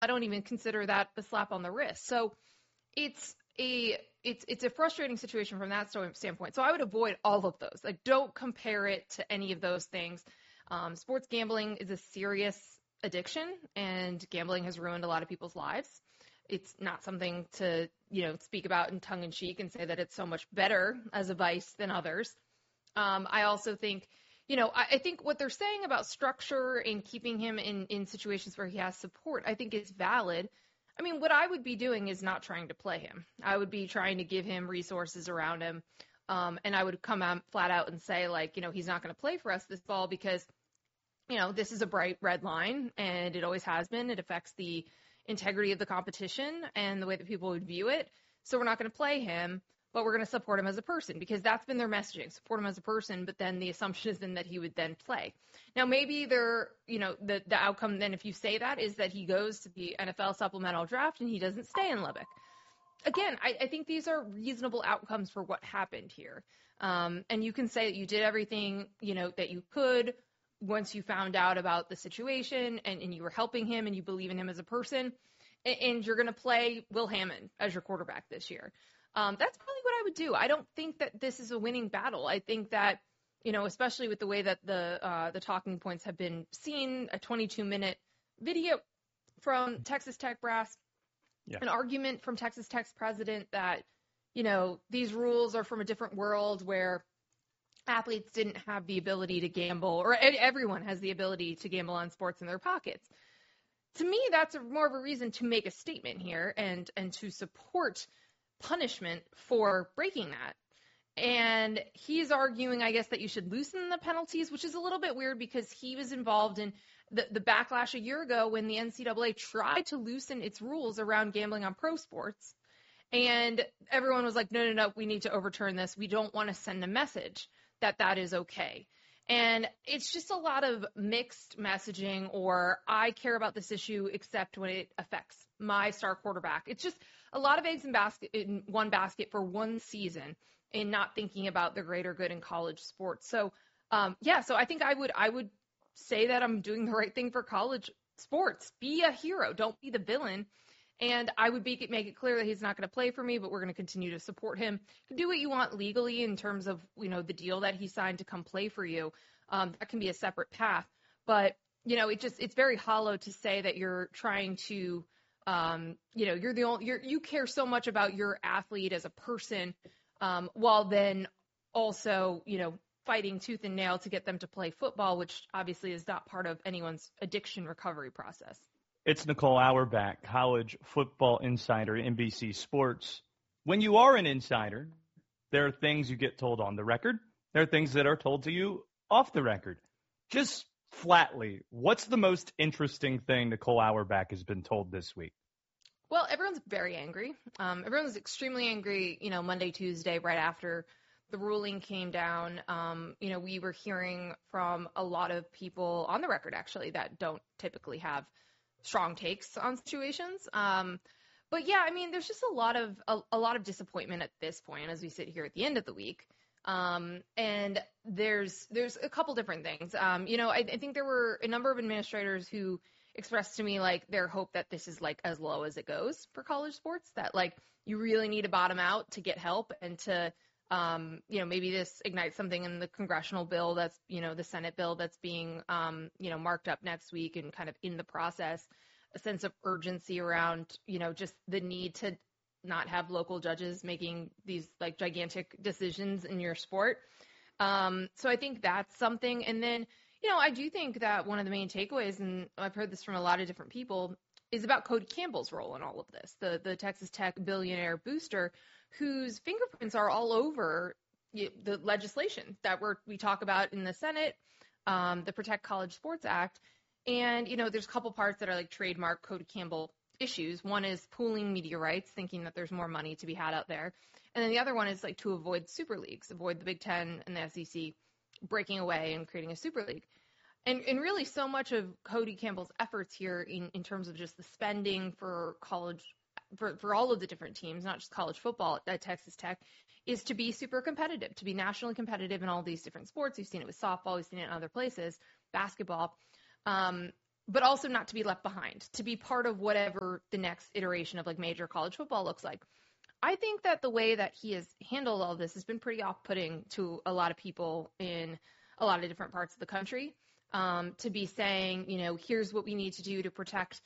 I don't even consider that a slap on the wrist. So it's a frustrating situation from that standpoint. So I would avoid all of those. Like, don't compare it to any of those things. Sports gambling is a serious addiction, and gambling has ruined a lot of people's lives. It's not something to, speak about in tongue in cheek and say that it's so much better as a vice than others. I also think, I think what they're saying about structure and keeping him in situations where he has support, I think is valid. I mean, what I would be doing is not trying to play him. I would be trying to give him resources around him. And I would come out flat out and say, like, he's not going to play for us this fall because, this is a bright red line, and it always has been. It affects the integrity of the competition and the way that people would view it. So we're not going to play him, but we're going to support him as a person, because that's been their messaging, support him as a person. But then the assumption is then that he would then play. Now, maybe the outcome then, if you say that, is that he goes to the NFL supplemental draft and he doesn't stay in Lubbock. Again, I think these are reasonable outcomes for what happened here. And you can say that you did everything, that you could once you found out about the situation, and you were helping him and you believe in him as a person, and you're going to play Will Hammond as your quarterback this year. That's probably what I would do. I don't think that this is a winning battle. I think that, especially with the way that the talking points have been seen, a 22-minute video from Texas Tech brass, an argument from Texas Tech's president that, these rules are from a different world where athletes didn't have the ability to gamble, or everyone has the ability to gamble on sports in their pockets. To me, that's more of a reason to make a statement here and to support punishment for breaking that. And he's arguing, I guess, that you should loosen the penalties, which is a little bit weird because he was involved in the backlash a year ago when the NCAA tried to loosen its rules around gambling on pro sports. And everyone was like, no, we need to overturn this. We don't want to send a message that is okay. And it's just a lot of mixed messaging, or I care about this issue except when it affects my star quarterback. It's just a lot of eggs in one basket for one season, and not thinking about the greater good in college sports. So, so I think I would say that I'm doing the right thing for college sports. Be a hero. Don't be the villain. And I would make it clear that he's not going to play for me, but we're going to continue to support him. You can do what you want legally in terms of, the deal that he signed to come play for you. That can be a separate path. But, it's very hollow to say that you're trying to, you care so much about your athlete as a person, while then also, fighting tooth and nail to get them to play football, which obviously is not part of anyone's addiction recovery process. It's Nicole Auerbach, college football insider, NBC Sports. When you are an insider, there are things you get told on the record. There are things that are told to you off the record. Just flatly, what's the most interesting thing Nicole Auerbach has been told this week? Well, everyone's very angry. Everyone was extremely angry, Monday, Tuesday, right after the ruling came down. We were hearing from a lot of people on the record, actually, that don't typically have strong takes on situations. But yeah, there's just a lot of disappointment at this point as we sit here at the end of the week. And there's a couple different things. I think there were a number of administrators who expressed to me like their hope that this is like as low as it goes for college sports, that like you really need to bottom out to get help, and to maybe this ignites something in the congressional bill that's, the Senate bill that's being, marked up next week and kind of in the process, a sense of urgency around, just the need to not have local judges making these like gigantic decisions in your sport. So I think that's something. And then, I do think that one of the main takeaways, and I've heard this from a lot of different people, is about Cody Campbell's role in all of this, the Texas Tech billionaire booster whose fingerprints are all over the legislation that we talk about in the Senate, the Protect College Sports Act. And, there's a couple parts that are like trademark Cody Campbell issues. One is pooling media rights, thinking that there's more money to be had out there. And then the other one is like to avoid super leagues, avoid the Big Ten and the SEC breaking away and creating a super league. And really so much of Cody Campbell's efforts here in terms of just the spending for college, for all of the different teams, not just college football at Texas Tech, is to be super competitive, to be nationally competitive in all these different sports. We've seen it with softball. We've seen it in other places, basketball. but also not to be left behind, to be part of whatever the next iteration of like major college football looks like. I think that the way that he has handled all this has been pretty off-putting to a lot of people in a lot of different parts of the country. To be saying, here's what we need to do to protect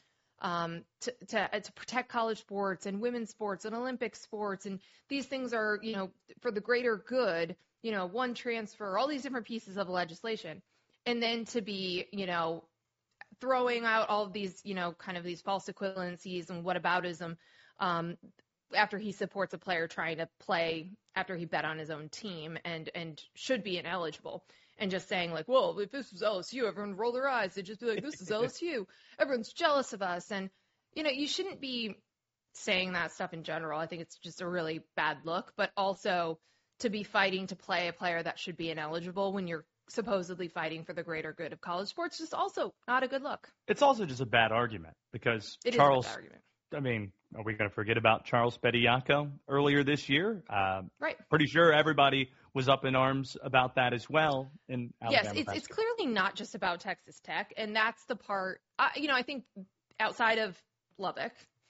to protect college sports and women's sports and Olympic sports, and these things are, for the greater good, one transfer, all these different pieces of legislation, and then to be, throwing out all of these, kind of these false equivalencies and whataboutism, after he supports a player trying to play after he bet on his own team and should be ineligible. And just saying like, well, if this was LSU, everyone would roll their eyes. They'd just be like, this is LSU. Everyone's jealous of us. And, you shouldn't be saying that stuff in general. I think it's just a really bad look. But also to be fighting to play a player that should be ineligible when you're supposedly fighting for the greater good of college sports is also not a good look. It's also just a bad argument because Charles, I mean, are we going to forget about Charles Bediako earlier this year? Right. Pretty sure everybody was up in arms about that as well in Alabama. Yes, it's clearly not just about Texas Tech, and that's the part, I think outside of Lubbock,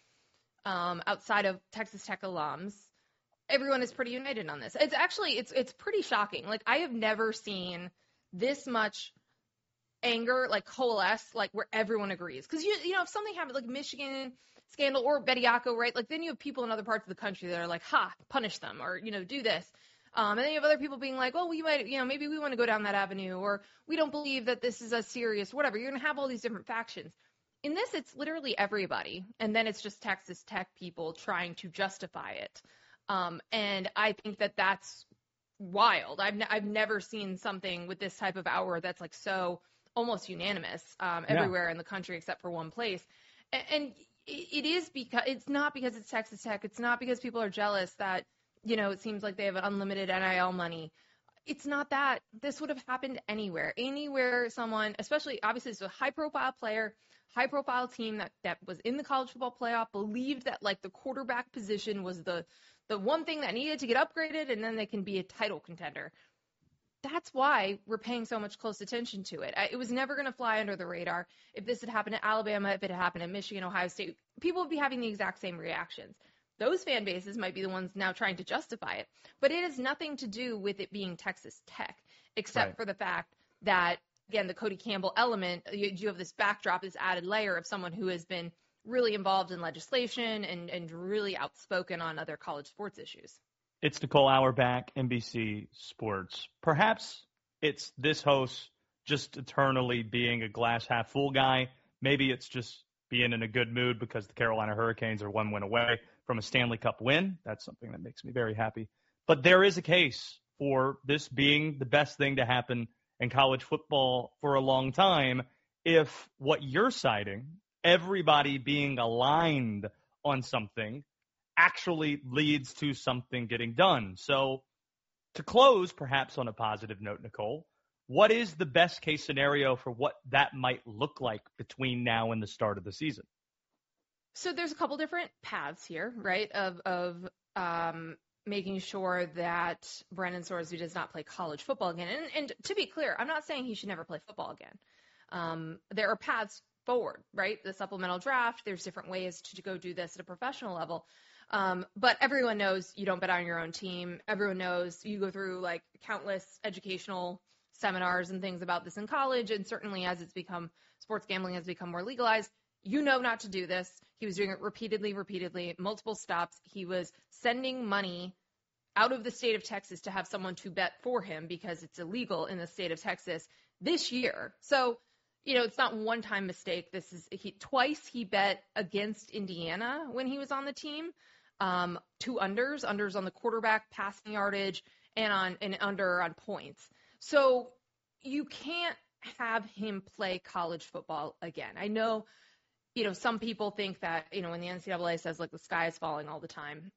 outside of Texas Tech alums, everyone is pretty united on this. It's actually, it's pretty shocking. Like, I have never seen this much anger, like, coalesce, like, where everyone agrees. Because, if something happened, like Michigan scandal or Bediako, right, like, then you have people in other parts of the country that are like, punish them, or, do this. And then you have other people being like, well, we might, maybe we want to go down that avenue, or we don't believe that this is as serious, whatever. You're going to have all these different factions. In this, it's literally everybody. And then it's just Texas Tech people trying to justify it. And I think that that's wild. I've never seen something with this type of hour that's like so almost unanimous everywhere in the country except for one place. And it is because it's not because it's Texas Tech. It's not because people are jealous that, it seems like they have unlimited NIL money. It's not that. This would have happened anywhere someone, especially obviously it's a high-profile player, high-profile team that was in the college football playoff, believed that like the quarterback position was the one thing that needed to get upgraded, and then they can be a title contender. That's why we're paying so much close attention to it. It was never going to fly under the radar. If this had happened at Alabama, if it had happened at Michigan, Ohio State, people would be having the exact same reactions. Those fan bases might be the ones now trying to justify it. But it has nothing to do with it being Texas Tech, except for the fact that, again, the Cody Campbell element, you have this backdrop, this added layer of someone who has been really involved in legislation and really outspoken on other college sports issues. It's Nicole Auerbach, NBC Sports. Perhaps it's this host just eternally being a glass half full guy. Maybe it's just being in a good mood because the Carolina Hurricanes are one win away from a Stanley Cup win. That's something that makes me very happy. But there is a case for this being the best thing to happen in college football for a long time if what you're citing, everybody being aligned on something, actually leads to something getting done. So to close, perhaps on a positive note, Nicole, what is the best case scenario for what that might look like between now and the start of the season? So there's a couple different paths here, right, of making sure that Brandon Sorsby does not play college football again. And to be clear, I'm not saying he should never play football again. There are paths forward, right? The supplemental draft, there's different ways to go do this at a professional level. But everyone knows you don't bet on your own team. Everyone knows you go through like countless educational seminars and things about this in college. And certainly as sports gambling has become more legalized, not to do this. He was doing it repeatedly, multiple stops. He was sending money out of the state of Texas to have someone to bet for him because it's illegal in the state of Texas this year. So, it's not one-time mistake. Twice he bet against Indiana when he was on the team. 2 unders on the quarterback passing yardage and under on points. So you can't have him play college football again. I know, some people think that, when the NCAA says like the sky is falling all the time,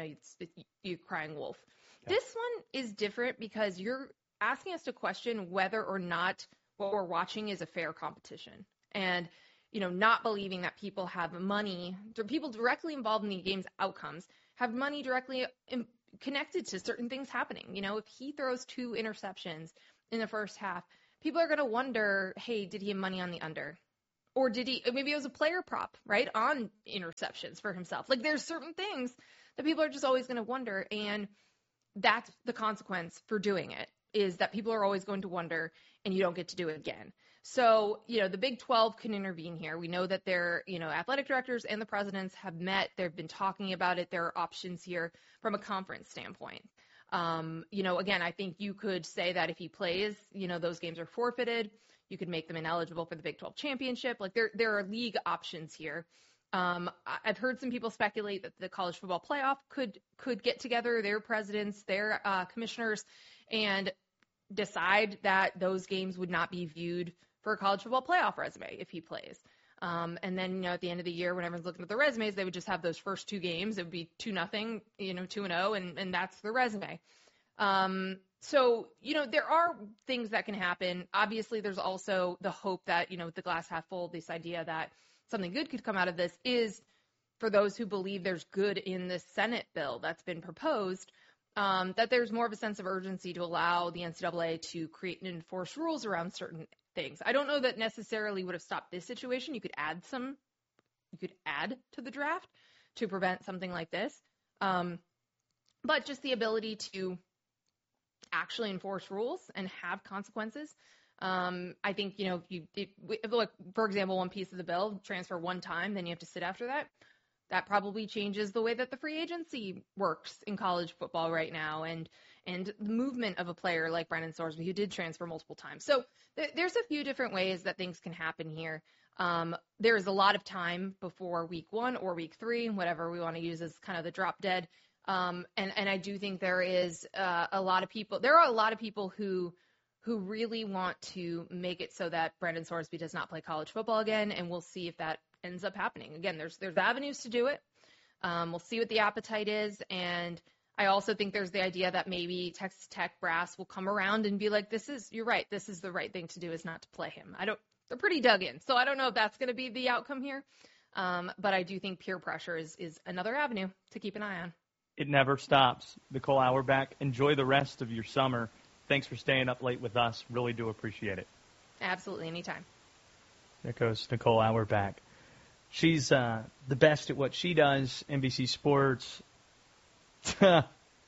you crying wolf. Yeah. This one is different because you're asking us to question whether or not what we're watching is a fair competition. And, not believing that people have money, people directly involved in the game's outcomes have money directly connected to certain things happening. If he throws 2 interceptions in the first half, people are going to wonder, hey, did he have money on the under? Or maybe it was a player prop, right, on interceptions for himself. Like, there's certain things that people are just always going to wonder, and that's the consequence for doing it, is that people are always going to wonder, and you don't get to do it again. So, the Big 12 can intervene here. We know that their, athletic directors and the presidents have met. They've been talking about it. There are options here from a conference standpoint. Again, I think you could say that if he plays, those games are forfeited. You could make them ineligible for the Big 12 championship. Like, there are league options here. I've heard some people speculate that the college football playoff could get together, their presidents, their commissioners, and decide that those games would not be viewed for a college football playoff resume if he plays. And then, at the end of the year, when everyone's looking at the resumes, they would just have those first two games. It would be 2-0, 2-0, and that's the resume. So, there are things that can happen. Obviously, there's also the hope that, the glass half full, this idea that something good could come out of this is for those who believe there's good in this Senate bill that's been proposed, that there's more of a sense of urgency to allow the NCAA to create and enforce rules around certain things. I don't know that necessarily would have stopped this situation. You could add to the draft to prevent something like this. But just the ability to actually enforce rules and have consequences. I think, for example, one piece of the bill, transfer one time, then you have to sit after that. That probably changes the way that the free agency works in college football right now, and the movement of a player like Brendan Sorsby, who did transfer multiple times. So there's a few different ways that things can happen here. There is a lot of time before week 1 or week 3, whatever we want to use as kind of the drop dead. And I do think there are a lot of people who really want to make it so that Brendan Sorsby does not play college football again, and we'll see if that ends up happening. Again, there's avenues to do it. We'll see what the appetite is, and I also think there's the idea that maybe Texas Tech brass will come around and be like, you're right, this is the right thing to do, is not to play him. They're pretty dug in, so I don't know if that's going to be the outcome here, but I do think peer pressure is another avenue to keep an eye on. It never stops. Nicole Auerbach, enjoy the rest of your summer. Thanks for staying up late with us. Really do appreciate it. Absolutely, anytime. There goes Nicole Auerbach. She's the best at what she does, NBC Sports. Got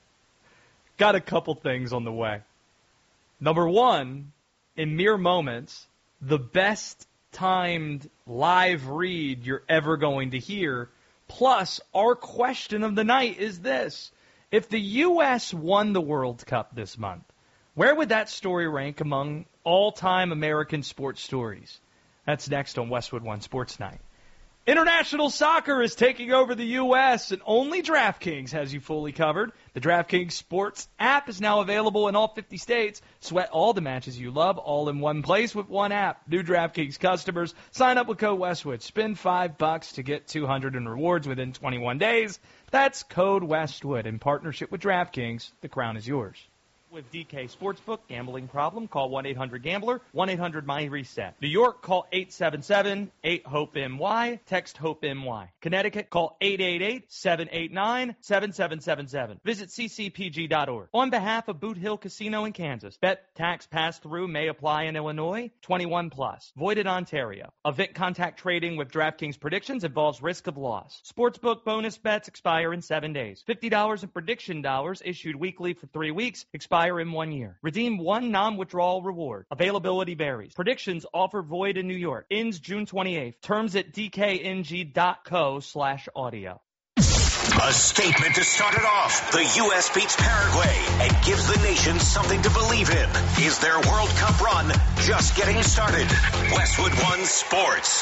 a couple things on the way. Number one, in mere moments, the best timed live read you're ever going to hear. Plus, our question of the night is this. If the U.S. won the World Cup this month, where would that story rank among all-time American sports stories? That's next on Westwood One Sports Night. International soccer is taking over the U.S., and only DraftKings has you fully covered. The DraftKings Sports app is now available in all 50 states. Sweat all the matches you love all in one place with one app. New DraftKings customers, sign up with code Westwood. Spend $5 to get $200 in rewards within 21 days. That's code Westwood. In partnership with DraftKings, the crown is yours. With DK Sportsbook, gambling problem, call 1-800-GAMBLER, 1-800-MY-RESET. New York, call 877-8-HOPE-NY, text HOPE-NY. Connecticut, call 888-789-7777. Visit ccpg.org. On behalf of Boot Hill Casino in Kansas, bet tax pass-through may apply in Illinois, 21 plus. Void in Ontario. Event contact trading with DraftKings predictions involves risk of loss. Sportsbook bonus bets expire in 7 days. $50 in prediction dollars issued weekly for 3 weeks, expire in 1 year. Redeem one non-withdrawal reward. Availability varies. Predictions offer void in New York. Ends June 28th. Terms at dkng.co/audio. A statement to start it off. The U.S. beats Paraguay and gives the nation something to believe in. Is their World Cup run just getting started? Westwood One Sports.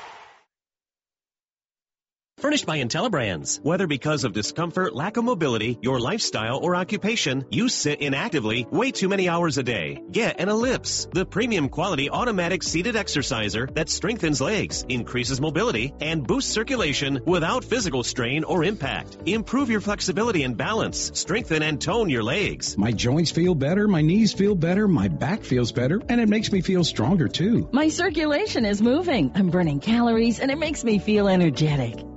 Furnished by IntelliBrands. Whether because of discomfort, lack of mobility, your lifestyle, or occupation, you sit inactively way too many hours a day. Get an Ellipse, the premium quality automatic seated exerciser that strengthens legs, increases mobility, and boosts circulation without physical strain or impact. Improve your flexibility and balance. Strengthen and tone your legs. My joints feel better, my knees feel better, my back feels better, and it makes me feel stronger too. My circulation is moving. I'm burning calories, and it makes me feel energetic.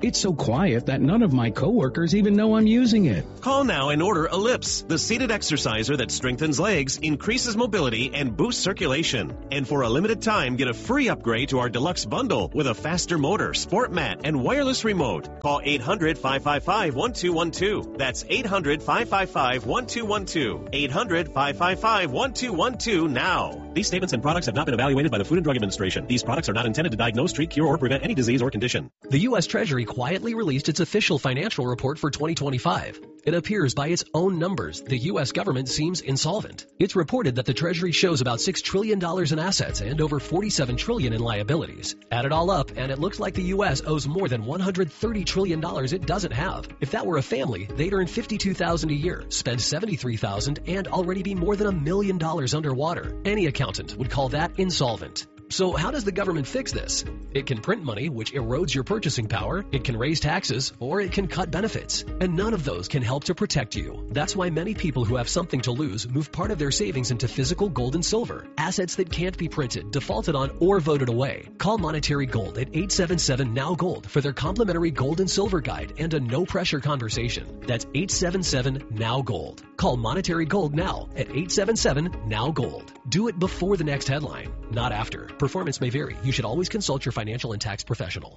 It's so quiet that none of my coworkers even know I'm using it. Call now and order Ellipse, the seated exerciser that strengthens legs, increases mobility, and boosts circulation. And for a limited time, get a free upgrade to our deluxe bundle with a faster motor, sport mat, and wireless remote. Call 800-555-1212. That's 800-555-1212. 800-555-1212 now. These statements and products have not been evaluated by the Food and Drug Administration. These products are not intended to diagnose, treat, cure, or prevent any disease or condition. The U.S. Treasury quietly released its official financial report for 2025. It appears by its own numbers, the U.S. government seems insolvent. It's reported that the Treasury shows about $6 trillion in assets and over $47 trillion in liabilities. Add it all up, and it looks like the U.S. owes more than $130 trillion it doesn't have. If that were a family, they'd earn $52,000 a year, spend $73,000, and already be more than $1 million underwater. Any accountant would call that insolvent. So how does the government fix this? It can print money, which erodes your purchasing power, it can raise taxes, or it can cut benefits. And none of those can help to protect you. That's why many people who have something to lose move part of their savings into physical gold and silver, assets that can't be printed, defaulted on, or voted away. Call Monetary Gold at 877-NOW-GOLD for their complimentary gold and silver guide and a no-pressure conversation. That's 877-NOW-GOLD. Call Monetary Gold now at 877-NOW-GOLD. Do it before the next headline, not after. Performance may vary. You should always consult your financial and tax professional.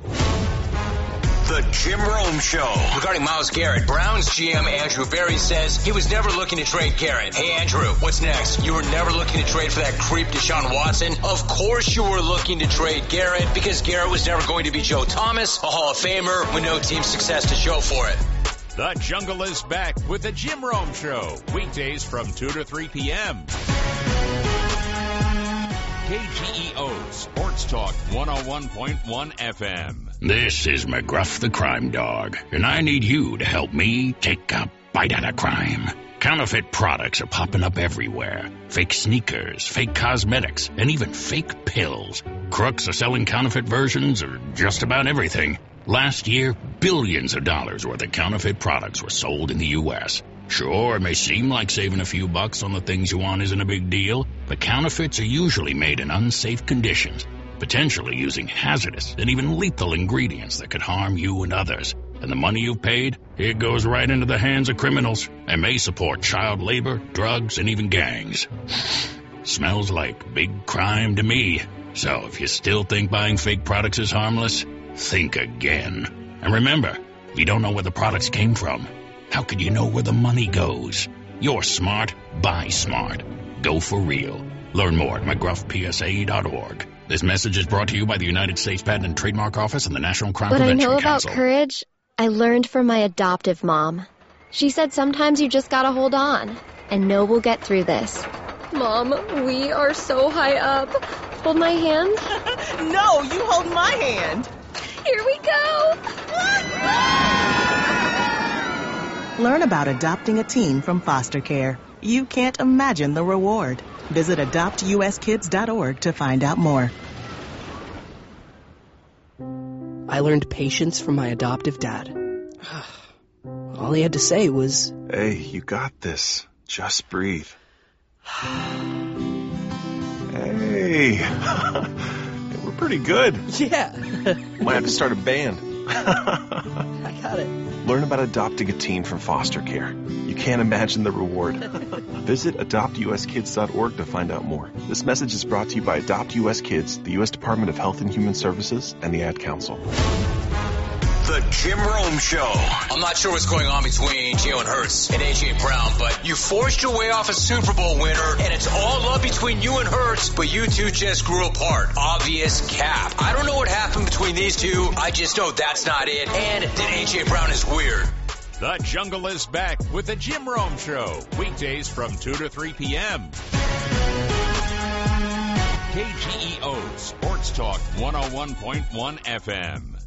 The Jim Rome Show. Regarding Myles Garrett, Browns GM Andrew Berry says he was never looking to trade Garrett. Hey, Andrew, what's next? You were never looking to trade for that creep Deshaun Watson? Of course you were looking to trade Garrett because Garrett was never going to be Joe Thomas, a Hall of Famer with no team success to show for it. The Jungle is back with the Jim Rome Show. Weekdays from 2 to 3 p.m. KGEO Sports Talk 101.1 FM. This is McGruff the Crime Dog, and I need you to help me take a bite out of crime. Counterfeit products are popping up everywhere. Fake sneakers, fake cosmetics, and even fake pills. Crooks are selling counterfeit versions of just about everything. Last year, billions of dollars worth of counterfeit products were sold in the U.S. Sure, it may seem like saving a few bucks on the things you want isn't a big deal, but counterfeits are usually made in unsafe conditions, potentially using hazardous and even lethal ingredients that could harm you and others. And the money you've paid, it goes right into the hands of criminals and may support child labor, drugs, and even gangs. Smells like big crime to me. So if you still think buying fake products is harmless, think again. And remember, if you don't know where the products came from, how could you know where the money goes? You're smart, buy smart. Go for real. Learn more at McGruffPSA.org. This message is brought to you by the United States Patent and Trademark Office and the National Crime Prevention Council. What I know about courage, I learned from my adoptive mom. She said sometimes you just gotta hold on and know we'll get through this. Mom, we are so high up. Hold my hand. No, you hold my hand. Here we go. Learn about adopting a teen from foster care. You can't imagine the reward. Visit adoptuskids.org to find out more. I learned patience from my adoptive dad. All he had to say was, "Hey, you got this. Just breathe." Hey, we're pretty good. Yeah. Might have to start a band. I got it. Learn about adopting a teen from foster care. You can't imagine the reward. Visit adoptuskids.org to find out more. This message is brought to you by Adopt U.S. Kids, the U.S. Department of Health and Human Services, and the Ad Council. The Jim Rome Show. I'm not sure what's going on between Jalen Hurts and A.J. Brown, but you forced your way off a Super Bowl winner, and it's all love between you and Hurts, but you two just grew apart. Obvious cap. I don't know what happened between these two. I just know that's not it, and that A.J. Brown is weird. The Jungle is back with the Jim Rome Show. Weekdays from 2 to 3 p.m. KGEO Sports Talk 101.1 FM.